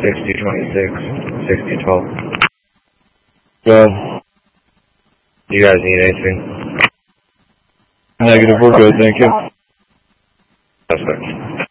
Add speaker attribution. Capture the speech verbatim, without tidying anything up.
Speaker 1: sixty twenty-six, sixty twelve.
Speaker 2: Good.
Speaker 1: Do you guys need anything?
Speaker 2: Negative, we're good, thank you.
Speaker 1: Suspect.